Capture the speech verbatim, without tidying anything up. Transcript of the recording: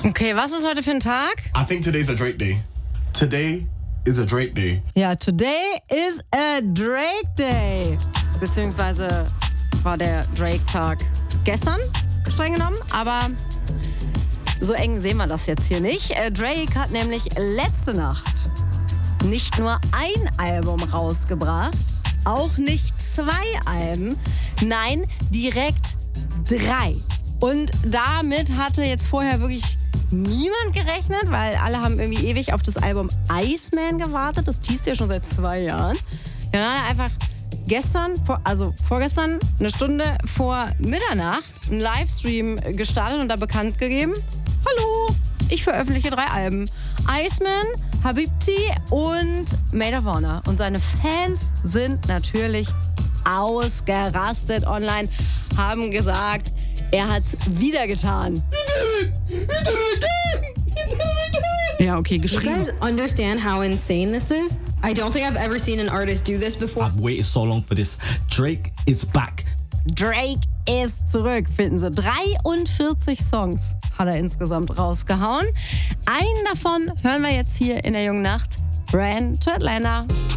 Okay, was ist heute für ein Tag? I think today's a Drake day. Today is a Drake day. Ja, today is a Drake Day. Beziehungsweise war der Drake-Tag gestern, streng genommen. Aber so eng sehen wir das jetzt hier nicht. Drake hat nämlich letzte Nacht nicht nur ein Album rausgebracht, auch nicht zwei Alben, nein, direkt drei. Und damit hatte jetzt vorher wirklich niemand gerechnet, weil alle haben irgendwie ewig auf das Album Iceman gewartet. Das teast ja schon seit zwei Jahren. Ja, dann hat er einfach gestern, also vorgestern, eine Stunde vor Mitternacht einen Livestream gestartet und da bekannt gegeben: Hallo, ich veröffentliche drei Alben. Iceman, Habibti und Maid of Honor. Und seine Fans sind natürlich ausgerastet online, haben gesagt, er hat's wieder getan. Ja, okay, geschrieben. You guys understand how insane this is? I don't think I've ever seen an artist do this before. I've waited so long for this. Drake is back. Drake ist zurück, finden Sie. dreiundvierzig Songs hat er insgesamt rausgehauen. Einen davon hören wir jetzt hier in der jungen Nacht. Ran to Atlanta.